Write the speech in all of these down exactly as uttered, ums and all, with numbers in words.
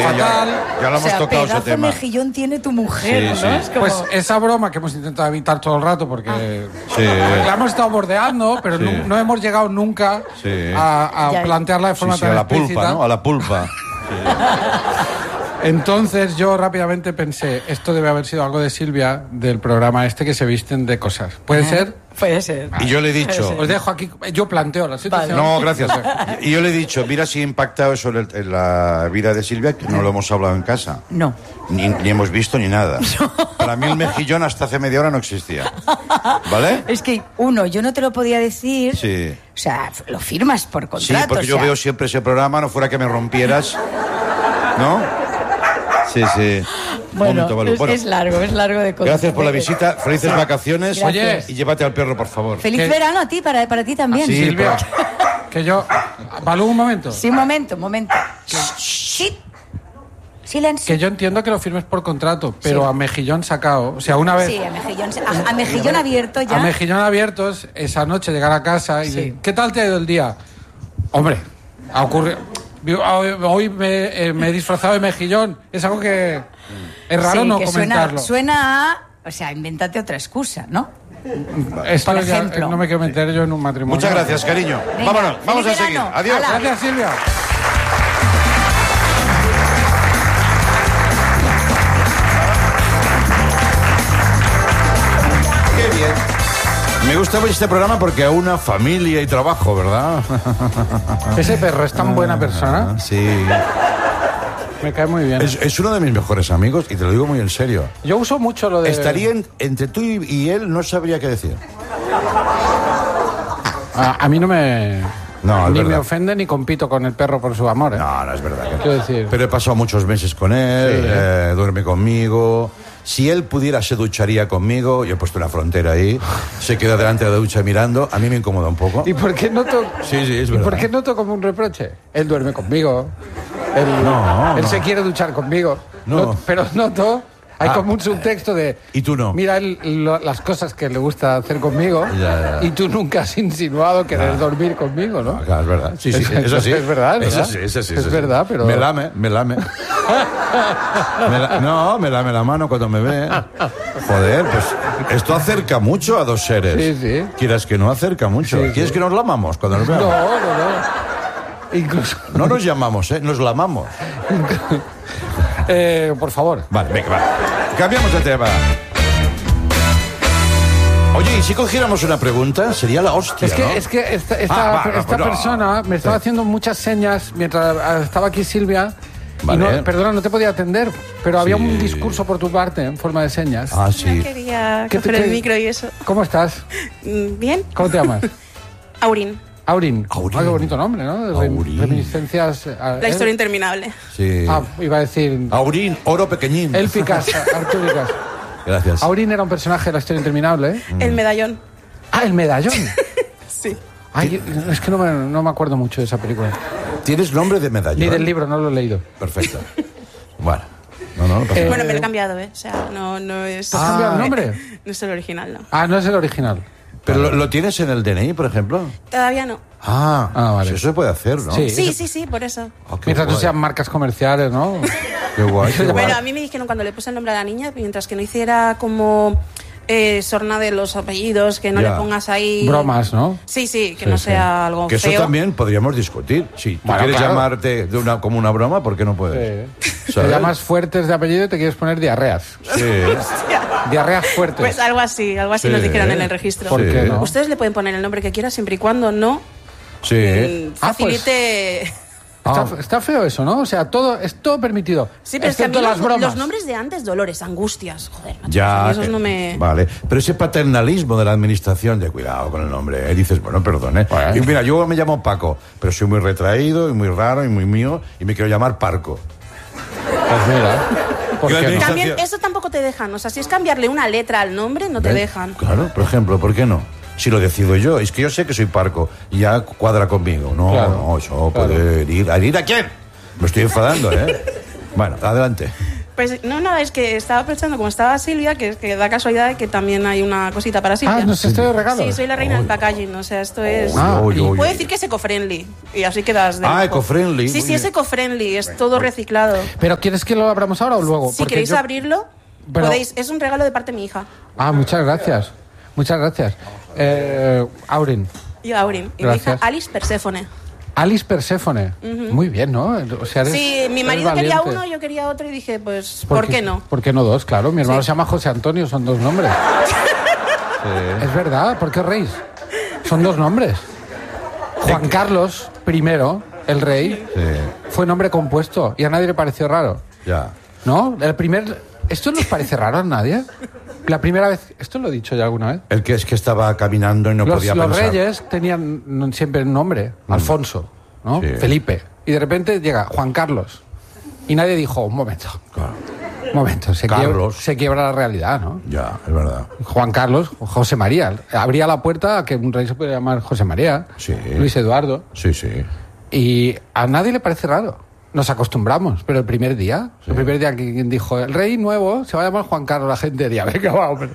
fatal. Ya, ya lo hemos o sea, tocado ese tema. mejillón tiene tu mujer, Sí, ¿no? sí. Es como... Pues esa broma que hemos intentado evitar todo el rato porque Ah. Sí. la hemos estado bordeando, pero Sí. no, no hemos llegado nunca Sí. a, a Ya. plantearla de Sí, forma sí, tan a la explícita. pulpa, ¿no? A la pulpa. Entonces yo rápidamente pensé, esto debe haber sido algo de Silvia del programa este que se visten de cosas. ¿Puede ser? Puede ser. Y yo le he dicho... Os dejo aquí, yo planteo la situación. No, gracias. Y yo le he dicho, mira si ha impactado eso en, el- en la vida de Silvia, que no lo hemos hablado en casa. No. Ni, ni hemos visto ni nada. Para mí el mejillón hasta hace media hora no existía. ¿Vale? Es que, uno, yo no te lo podía decir. Sí. O sea, lo firmas por Sí, contrato. porque o yo sea, veo siempre ese programa, no fuera que me rompieras. ¿No? Sí, sí. Bueno, Momento, Balú. es, Bueno, es largo, es largo de cosas. gracias por la visita, felices vacaciones. Gracias. Y llévate al perro, por favor. Feliz ¿Qué? verano a ti, para, para ti también. Sí, Silvia, que yo... Balú, un momento. Sí, un momento, un momento. Sí. Silencio. Que yo entiendo que lo firmes por contrato, pero Sí. a mejillón sacado. O sea, una vez... Sí, a mejillón, a, a mejillón abierto ya. A mejillón abiertos, esa noche llegar a casa y Sí. decir, ¿qué tal te ha ido el día? Hombre, ha ocurrido... Hoy, hoy me, eh, me he disfrazado de mejillón. Es algo que es raro Sí, no que comentarlo. Suena, suena a... O sea, invéntate otra excusa, ¿no? Esto por ya, ejemplo. eh, no me quiero meter yo en un matrimonio. Muchas gracias, cariño. Venga, Vámonos, vamos a feliz seguir. verano. Adiós. Hala. Gracias, Silvia. Qué bien. Me gusta este programa porque a una familia y trabajo, ¿verdad? Ese perro es tan buena persona. Sí. Me cae muy bien. Es, es uno de mis mejores amigos y te lo digo muy en serio. Yo uso mucho lo de... Estaría en- entre tú y, y él, no sabría qué decir. A, a mí no me... No, es ni verdad. me ofende ni compito con el perro por su amor, ¿eh? No, no es verdad. que no. Quiero decir... Pero he pasado muchos meses con él, Sí. eh, duerme conmigo. Si él pudiera, se ducharía conmigo. Yo he puesto una frontera ahí. Se queda delante de la ducha mirando. A mí me incomoda un poco. ¿Y por qué noto... Sí, sí, es ¿Y verdad. por qué noto como un reproche? Él duerme conmigo. Él, No, él no. se quiere duchar conmigo. No. Not- pero noto... Hay Ah, como un subtexto de... y tú no. Mira él, lo- las cosas que le gusta hacer conmigo. Ya, ya. Y tú nunca has insinuado querer Ya. dormir conmigo, ¿no? Ah, claro, es verdad. Sí, sí, Es- eso sí. es verdad, Eso ¿verdad? sí, eso sí. Es eso sí. verdad, pero- Me lame, me lame. Me la- No, me lame la mano cuando me ve. Joder, pues esto acerca mucho a dos seres. Sí, sí. Quieras que no, acerca mucho. Sí, ¿Quieres sí. que nos lamamos cuando nos No, veamos? no, no. Incluso... No nos llamamos, ¿eh? Nos lamamos. Eh, por favor. Vale, venga, va. Cambiamos de tema. Oye, ¿y si cogiéramos una pregunta? Sería la hostia, Es que, ¿no? es que esta, esta, Ah, va, no, esta pues no. persona me estaba Sí. haciendo muchas señas mientras ah, estaba aquí Silvia. Vale. Y no, perdona, no te podía atender, pero había Sí. un discurso por tu parte en forma de señas. Ah, sí. No quería ¿Qué coger te- el micro y eso. ¿Cómo estás? Mm, Bien. ¿Cómo te llamas? Aurin. Aurin. Aurin. Ah, qué bonito nombre, ¿no? De rem- Aurin. Reminiscencias. ah, La él- historia interminable. Sí. Ah, iba a decir. Aurín, oro pequeñín. Élficas, artúricas. Gracias. Aurin era un personaje de la historia interminable, ¿eh? El medallón. Ah, el medallón. Sí. Ay, es que no me, no me acuerdo mucho de esa película. ¿Tienes nombre de medallón? Ni del libro, no lo he leído. Perfecto. Bueno. No, no, no pasa Eh, nada. Bueno, me lo he cambiado, ¿eh? O sea, no, no es... ¿Te has cambiado el nombre? No es el original, no. Ah, no es el original. ¿Pero lo, lo tienes en el D N I, por ejemplo? Todavía no. Ah, Ah, vale. pues eso se puede hacer, ¿no? Sí. Sí, eso- sí, sí, por eso. Ah, qué Mientras no guay. sean marcas comerciales, ¿no? Qué guay, qué guay. Bueno, a mí me dijeron cuando le puse el nombre a la niña, mientras que no hiciera como eh, sorna de los apellidos, que no Ya. le pongas ahí... Bromas, ¿no? Sí, sí, que Sí, no sí. sea algo Que eso feo. también podríamos discutir. Si tú Bueno, quieres claro. llamarte de una, como una broma, ¿por qué no puedes? Sí. Te ¿Sabes? llamas fuertes de apellido y te quieres poner diarreas. Sí. Diarreas fuertes. Pues algo así, algo así Sí. nos dijeron en el registro. ¿Por Sí. qué no? Ustedes le pueden poner el nombre que quieran siempre y cuando no Sí. mm, Ah, pues. facilite... Está, Ah. está feo eso, ¿no? O sea, todo es todo permitido. Sí, pero es que a mí excepto los, las bromas. los nombres de antes, Dolores, Angustias, joder, macho, Ya. a mí esos eh, no me... Vale. Pero ese paternalismo de la administración, de cuidado con el nombre, ¿eh? Dices, bueno, perdón, ¿eh? Bueno. Y mira, yo me llamo Paco, pero soy muy retraído y muy raro y muy mío y me quiero llamar Parco. Pues mira, ¿por Y la qué no? administración- También eso tampoco te dejan, o sea, si es cambiarle una letra al nombre, no te ¿Ves? dejan. Claro, por ejemplo, ¿por qué no? Si lo decido yo, es que yo sé que soy Parco y ya cuadra conmigo. No, Claro, no, eso claro. puede herir. ¿Herir a quién? Me estoy enfadando, ¿eh? Bueno, adelante. Pues no, nada, es que estaba pensando, como estaba Silvia, que, que da casualidad de que también hay una cosita para Silvia. Ah, ¿nos estoy de regalo? Sí, soy la reina del packaging, o sea, esto es... Ah, Oye, oye, Puedo oye. decir que es eco-friendly, y así quedas de Ah, lujo. eco-friendly, Sí, muy sí, es bien. eco-friendly, es todo reciclado. ¿Pero quieres que lo abramos ahora o luego? Si Porque queréis yo- abrirlo, Pero- podéis. Es un regalo de parte de mi hija, Ah, muchas gracias. Muchas gracias. Eh, Aurin, y Aurin, y mi Gracias. hija Alice Perséfone. Alice Perséfone. Muy bien, ¿no? O sea, eres- Sí, mi eres marido quería valiente. uno, yo quería otro, y dije, pues, ¿por qué no? ¿Por qué no dos? Claro, mi hermano Sí. se llama José Antonio, son dos nombres. Es verdad, ¿por qué reís? Son dos nombres. Juan Carlos primero, el rey, Sí, fue nombre compuesto y a nadie le pareció raro. ya. ¿No? El primer... ¿Esto nos parece raro a nadie? La primera vez... ¿Esto lo he dicho ya alguna vez? El que es que estaba caminando y no Los, podía los pensar. reyes tenían no, siempre un nombre, Alfonso, ¿no? Sí. Felipe. Y de repente llega Juan Carlos. Y nadie dijo, un momento, Claro. un momento, se, quiebra, Carlos. se quiebra la realidad, ¿no? Ya, es verdad. Juan Carlos, José María. Abría la puerta a que un rey se pudiera llamar José María, Sí. Luis Eduardo. Sí, sí. Y a nadie le parece raro. Nos acostumbramos, pero el primer día, el primer día que quien dijo, el rey nuevo se va a llamar Juan Carlos, la gente diría, venga, va, hombre.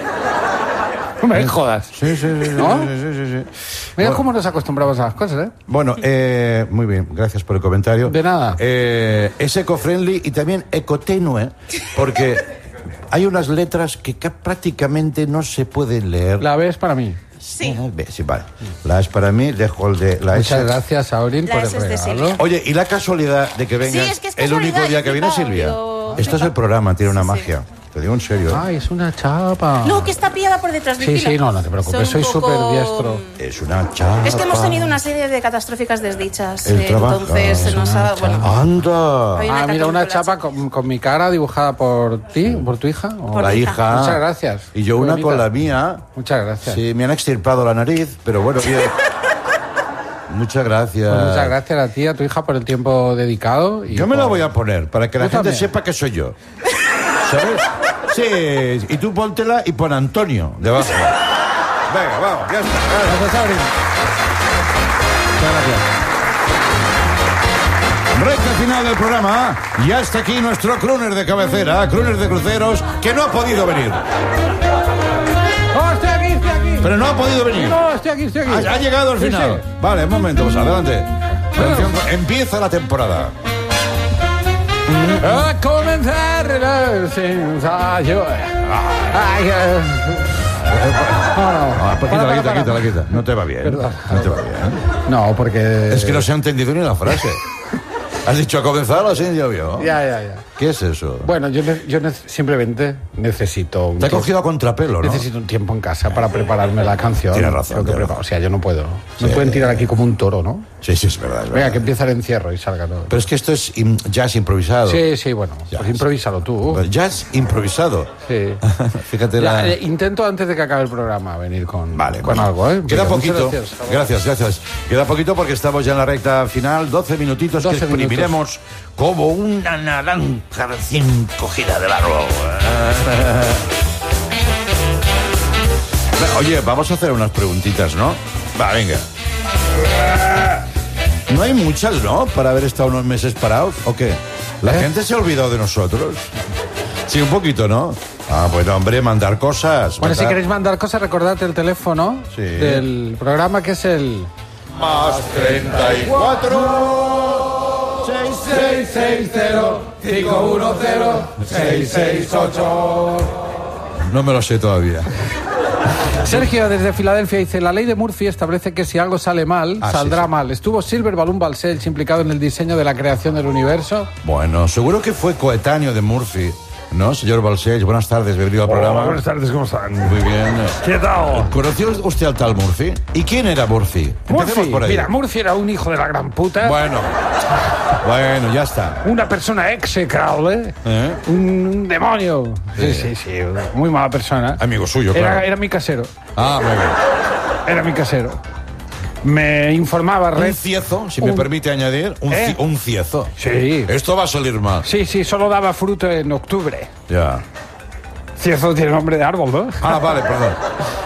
No me jodas. Sí, sí, sí. ¿No? sí, sí, sí, sí. Mira Bueno, cómo nos acostumbramos a las cosas, ¿eh? Bueno, eh, muy bien, gracias por el comentario. De nada. Eh, es eco-friendly y también ecotenue, porque hay unas letras que ca- prácticamente no se pueden leer. La B es para mí. Sí. Ah, ve, sí, vale. La es para mí, dejo el de la Muchas S. gracias, Aurin, La por el S es de regalo. Silvia. Oye, y la casualidad de que vengas Sí, es que es el único casualidad, día yo que viene flipa, Silvia. yo Esto es flipa. el programa, tiene una Sí, sí. magia. Te digo en serio. ¿eh? Ay, es una chapa. No, que está pillada por detrás. Sí, vigila. sí, no, no te preocupes, Son soy un poco- súper diestro. Es una chapa. Es que hemos tenido una serie de catastróficas desdichas. El eh, trabajo. entonces se nos ha. Bueno, ¡Anda! Hay una Ah, mira, una católica, chapa con, con mi cara dibujada por ti, por tu hija. ¿O? Por la mi hija. hija. Muchas gracias. Y yo Qué una bonita. con la mía. Muchas gracias. Sí, me han extirpado la nariz, pero bueno, bien. Muchas gracias. Pues muchas gracias a ti, a tu hija, por el tiempo dedicado. Y Yo me la por- voy a poner para que la Tú gente también. sepa que soy yo. ¿Sabes? Sí, y tú póntela y pon Antonio debajo. Venga, vamos, ya está. Gracias, Aurin. Muchas gracias. Recta final del programa. Y hasta aquí nuestro crooner de cabecera, crooner de cruceros, que no ha podido venir. ¡Oh, estoy aquí, estoy aquí! Pero no ha podido venir. No, estoy aquí, estoy aquí. Ha, ha llegado al Sí, final. sí. Vale, un momento, pues adelante. Atención, empieza la temporada. A comenzar el ensayo. Ay, eh. No, no. Ah, pues Para, quítala, para, quita, para. quítala, quita. No te va bien. Perdón. No te va bien. No, porque... Es que no se ha entendido ni la frase. Has dicho a comenzar así, ya vio. Ya, ya, ya. ¿Qué es eso? Bueno, yo, ne- yo ne- simplemente necesito... Un Te ha tiempo- cogido a contrapelo, ¿no? Necesito un tiempo en casa para prepararme la canción. Tienes razón, Tengo que tienes preparar- O sea, yo no puedo. Me Sí. pueden tirar aquí como un toro, ¿no? Sí, sí, es verdad. Es Venga, verdad. que empieza el encierro y salga todo. Pero es que esto es im- jazz improvisado. Sí, sí, bueno. Ya. Pues improvísalo tú. Jazz improvisado. Sí. Fíjate Ya, la... eh, intento antes de que acabe el programa venir con, Vale, con bueno. algo, ¿eh? Queda Venga, muchas poquito. Gracias. Gracias, gracias. Queda poquito porque estamos ya en la recta final. doce minutitos doce que exprimiremos como una naranja recién cogida del árbol. Oye, vamos a hacer unas preguntitas, ¿no? Va, venga. No hay muchas, ¿no? Para haber estado unos meses parados, ¿o qué? ¿La ¿Eh? gente se ha olvidado de nosotros? Sí, un poquito, ¿no? Ah, bueno, hombre, mandar cosas. Bueno, si mandar- queréis mandar cosas, recordad el teléfono Sí. del programa, que es el... Más treinta y cuatro. seis seis seis cero cinco uno cero seis seis ocho. No me lo sé todavía. Sergio, desde Filadelfia, dice: la ley de Murphy establece que si algo sale mal, Ah, saldrá sí, sí. mal. ¿Estuvo Silver Balloon Balcells implicado en el diseño de la creación del universo? Bueno, seguro que fue coetáneo de Murphy, ¿no, señor Balcells? Buenas tardes, bienvenido al programa. Buenas tardes, ¿cómo están? Muy bien. ¿Qué tal? ¿Conoció usted al tal Murphy? ¿Y quién era Murphy? Empecemos Murphy, por ahí. mira, Murphy era un hijo de la gran puta, Bueno, bueno, ya está. una persona execrable, ¿Eh? un demonio. Sí, sí, sí, muy mala persona. Amigo suyo, Era, claro. era mi casero, Ah, muy bien. era mi casero. Me informaba Un red. ciezo, si me Un- permite añadir, un, ¿Eh? ci- un ciezo. Sí, Esto va a salir mal. sí, sí, solo daba fruto en octubre. Ya. Cierzo tiene nombre de árbol, ¿no? Ah, vale, perdón.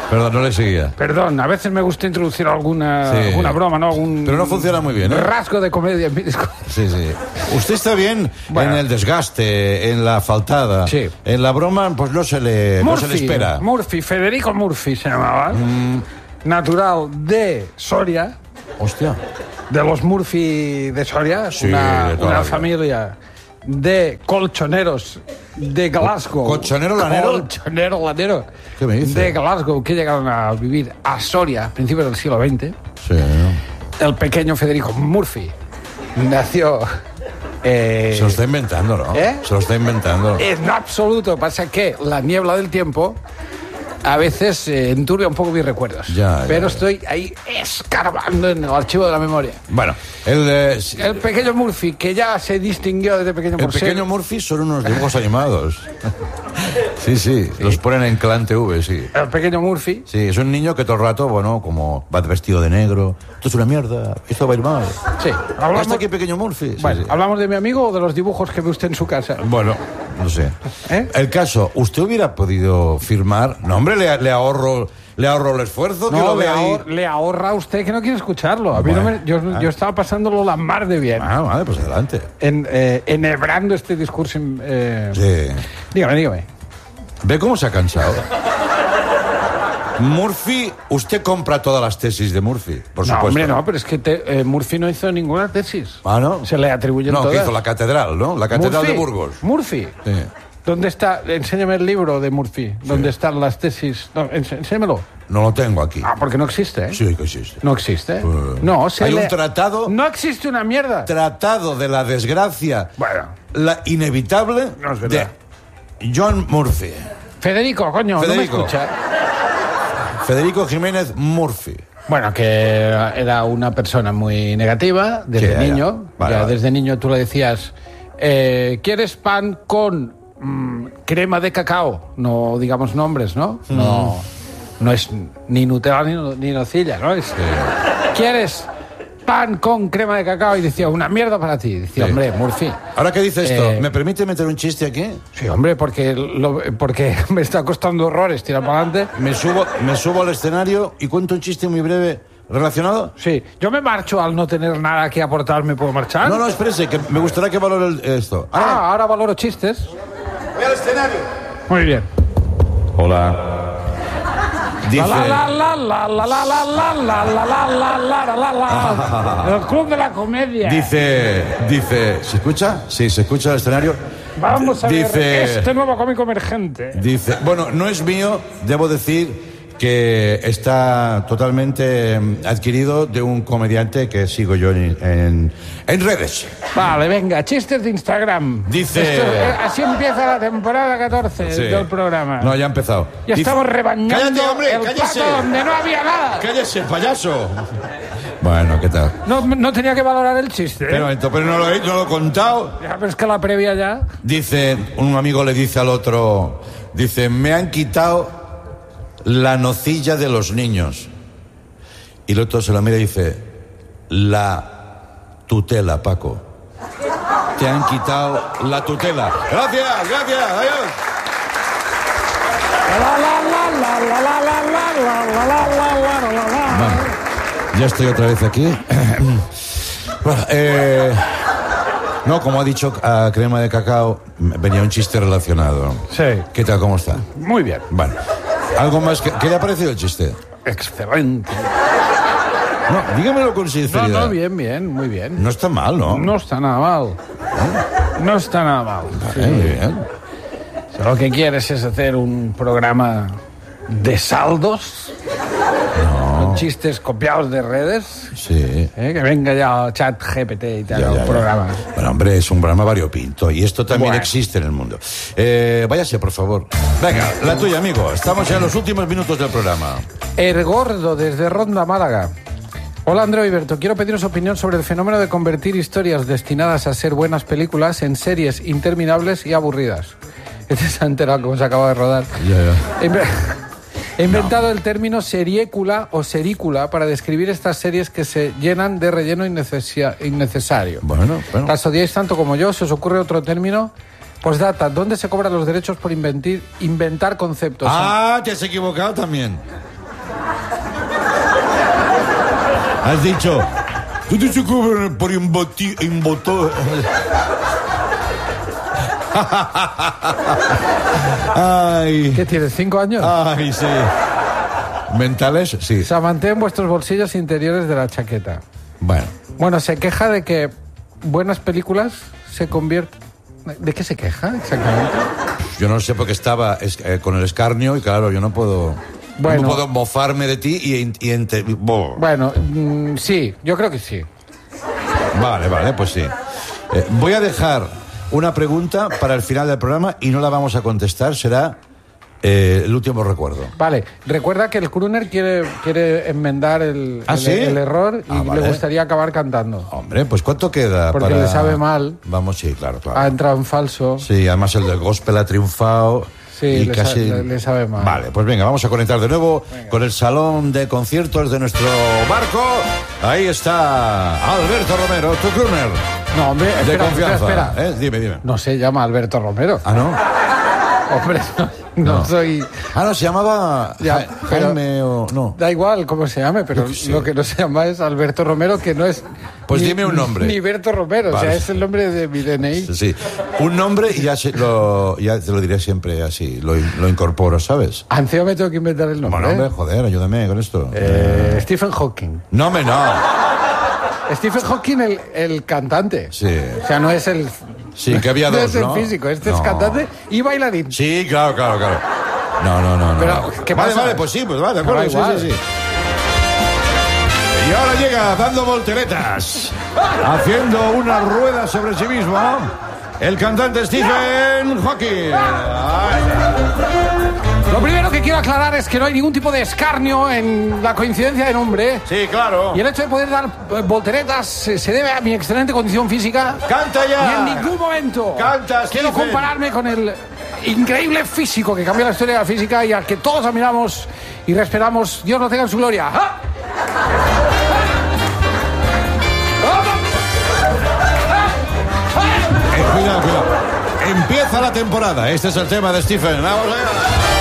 Perdón, no le seguía. Perdón, a veces me gusta introducir alguna, Sí. alguna broma, ¿no? Algún Pero no funciona muy bien, ¿eh? rasgo de comedia en mi discurso. Sí, sí. Usted está bien Bueno. en el desgaste, en la faltada. Sí. En la broma, pues no se le, no se le espera. Murphy, Federico Murphy se llamaba. Natural de Soria, Hostia. de los Murphy de Soria. Sí, una de toda una la vida. familia de colchoneros de Glasgow. ¿Colchonero lanero? Colchonero lanero. ¿Qué me dice? De Glasgow, que llegaron a vivir a Soria a principios del siglo veinte. Sí. El pequeño Federico Murphy nació... eh, Se lo está inventando, ¿no? ¿Eh? Se lo está inventando. En absoluto. Pasa que la niebla del tiempo a veces eh, enturbia un poco mis recuerdos. Ya, ya, pero ya. estoy ahí escarbando en el archivo de la memoria. Bueno, el, eh, sí, El pequeño Murphy, que ya se distinguió desde pequeño el por ser- pequeño Murphy son unos dibujos animados. Sí, sí, los ponen en Clan T V, sí. El pequeño Murphy. Sí, es un niño que todo el rato, bueno, como va vestido de negro. Esto es una mierda, esto va a ir mal. Sí. Hablamos, ¿Hasta aquí, pequeño Murphy? Sí, bueno, sí. ¿hablamos de mi amigo o de los dibujos que ve usted en su casa? Bueno, no sé. ¿Eh? El caso, ¿usted hubiera podido firmar? No, hombre, le, le ahorro le ahorro el esfuerzo. que No, lo le, vea ahí. ahor- le ahorra a usted que no quiere escucharlo. A mí Bueno. no me- yo, yo estaba pasándolo la mar de bien. Ah, vale, pues adelante. En, eh, enhebrando este discurso. eh, Sí. Dígame, dígame. ¿Ve cómo se ha cansado? Murphy, usted compra todas las tesis de Murphy, por No, supuesto. hombre, no, pero es que te- eh, Murphy no hizo ninguna tesis. Ah, ¿no? Se le atribuyen No, todas. que hizo la catedral, ¿no? La catedral Murphy, de Burgos. Murphy. Sí. ¿Dónde está? Enséñame el libro de Murphy. ¿Dónde están las tesis? No, ens- enséñamelo. No lo tengo aquí. Ah, porque no existe, ¿eh? Sí que existe. No existe. Eh, no, se hay le- un tratado- No existe una mierda. Tratado de la desgracia, Bueno, la inevitable No es verdad. de John Murphy. Federico, coño, Federico. no me escucha. Federico Jiménez Murphy. Bueno, que era una persona muy negativa desde Sí, ya, ya. niño. Vale, Ya vale. desde niño tú le decías, eh, ¿quieres pan con mm, crema de cacao? No digamos nombres, ¿no? Mm. No, no es ni Nutella ni, ni nocilla, ¿no? Es, ¿quieres pan con crema de cacao? Y decía, una mierda para ti. Decía, Sí. hombre, Murphy. Ahora que dice esto, Eh, ¿me permite meter un chiste aquí? Sí, hombre, porque, lo- porque me está costando horrores tirar para adelante. Me subo, me subo al escenario y cuento un chiste muy breve relacionado. Sí, yo me marcho al no tener nada que aportar, ¿me puedo marchar? No, no, espérese, que me gustaría que valore el- esto. Ah, ahora valoro chistes. voy al escenario. Muy bien. Hola. Dice, La la la la la la la la la la la la la la la la. El club de la comedia. dice, dice, ¿se escucha? Sí, se escucha el escenario. Vamos a ver dice, este nuevo cómico emergente. Dice, bueno, no es mío, debo decir que está totalmente mm, adquirido de un comediante que sigo yo en, en, en redes. Vale, venga, chistes de Instagram. Dice- Esto, eh, así empieza la temporada catorce Sí. del programa. No, ya ha empezado. Ya Dice- estamos rebañando ¡Cállate, hombre! el ¡Cállese! plato donde no había nada. ¡Cállese, payaso! Bueno, ¿qué tal? No, no tenía que valorar el chiste. ¿eh? Pero, pero no, lo he, no lo he contado. Ya, pero es que la previa ya. Dice, un amigo le dice al otro, dice, me han quitado la nocilla de los niños. Y el otro se la mira y dice, la tutela, Paco. Te han quitado la tutela. Gracias, gracias, adiós. La la la la la la la la la la la la la la la. Bueno, ya estoy otra vez aquí. Bueno, eh, no, como ha dicho a Crema de Cacao, venía un chiste relacionado. Sí. ¿Qué tal, cómo está? Muy bien. Bueno, algo más que... ¿Qué le ha parecido el chiste? Excelente. No, dígamelo con No, sinceridad. no, bien, bien, muy bien. No está mal, ¿no? No está nada mal. No está nada mal. Sí. Eh, muy bien. Si lo que quieres es hacer un programa de saldos, con chistes copiados de redes, Sí. ¿eh? Que venga ya Chat G P T y te Ya, haga ya, un ya. programa. Bueno, hombre, es un programa variopinto y esto también Bueno. existe en el mundo. Eh, váyase, por favor. Venga, la tuya, amigo. Estamos ya en los últimos minutos del programa. El Gordo, desde Ronda, Málaga. Hola, Andreu y Berto. Quiero pediros opinión sobre el fenómeno de convertir historias destinadas a ser buenas películas en series interminables y aburridas. Este se ha enterado cómo se acaba de rodar. Ya, ya. He inve- He inventado el término seriécula o serícula para describir estas series que se llenan de relleno innecesia- innecesario. Bueno, bueno. ¿Las odiáis tanto como yo? ¿Se os ocurre otro término? Postdata, ¿dónde se cobran los derechos por inventir, inventar conceptos? Ah, te has equivocado también. Has dicho... Tú te descubres por un boti- un botón... Ay... ¿Qué tienes, cinco años? Ay, sí. ¿Mentales? Sí. Se mantiene en vuestros bolsillos interiores de la chaqueta. Bueno. Bueno, se queja de que buenas películas se convierten... ¿De qué se queja exactamente? Yo no sé por qué estaba es- eh, con el escarnio y claro, yo no puedo... Bueno. No puedo mofarme de ti y... y ente- bo. Bueno, mm, sí, yo creo que sí. Vale, vale, pues sí. Eh, voy a dejar una pregunta para el final del programa y no la vamos a contestar, será eh, el último recuerdo. Vale, recuerda que el crooner quiere, quiere enmendar el, ¿Ah, el, sí? el error y Ah, vale. le gustaría acabar cantando. Hombre, pues ¿cuánto queda? Porque para... le sabe mal. Vamos, sí, claro, claro. Ha entrado en falso. Sí, además el del gospel ha triunfado. Sí, y le sa- casi... le- le sabe mal. Vale, pues venga, vamos a conectar de nuevo con el salón de conciertos de nuestro barco. Ahí está Alberto Romero, tu crooner No, hombre, de espera, confianza. espera, espera. ¿Eh? Dime, dime. No se llama Alberto Romero. Ah, ¿no? Hombre, no, no No. soy... Ah, no, se llamaba Ya, Ja- pero- Jaime o... No. Da igual cómo se llame, pero Yo qué sé. lo que no se llama es Alberto Romero, que no es... Pues ni- dime un nombre. Ni Berto Romero, o Vale. sea, es el nombre de mi D N I. Sí, sí. Un nombre y ya, se- lo, ya te lo diré siempre así, lo, in- lo incorporo, ¿sabes? Encima me tengo que inventar el nombre. Bueno, hombre, ¿eh? joder, ayúdame con esto. Eh, Stephen Hawking. No, me no. Stephen Hawking, el, el cantante. Sí. O sea, no es el... Sí, que había no dos, es el ¿no? físico, este es No. cantante y bailarín. Sí, claro, claro, claro. No, no, no, no. Pero, ¿qué vale, pasa? vale, pues sí, pues vale, de acuerdo, Da sí, igual. sí, sí. Y ahora llega dando volteretas, haciendo una rueda sobre sí mismo, el cantante Stephen Hawking. Ay. Lo primero que quiero aclarar es que no hay ningún tipo de escarnio en la coincidencia de nombre. Sí, claro. Y el hecho de poder dar eh, volteretas eh, se debe a mi excelente condición física. ¡Canta Y ya! en ningún momento Canta, quiero Stephen. compararme con el increíble físico que cambió la historia de la física y al que todos admiramos y respetamos. Dios lo tenga en su gloria. ¡Ah! Eh, cuidado, cuidado. Empieza la temporada. Este es el tema de Stephen. Vamos allá.